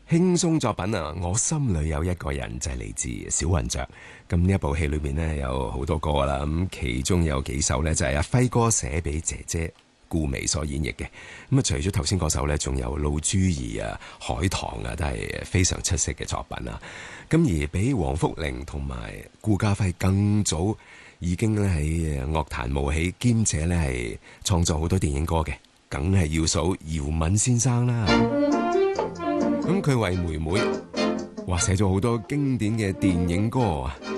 輕鬆作品啊！我心裏有一個人就係嚟自小雲雀。咁呢一部戲裏面呢，有好多歌啦，咁其中有幾首呢，就係阿輝哥寫俾姐姐顧媚所演繹嘅。咁啊，除咗頭先嗰首呢，仲有露珠兒啊、海棠啊，都係非常出色嘅作品啊。咁而比黃福玲同埋顧嘉輝更早已經咧喺樂壇冒起，兼且咧係創作好多電影歌嘅，梗係要數姚敏先生啦。咁佢為妹妹寫咗好多經典嘅電影歌啊！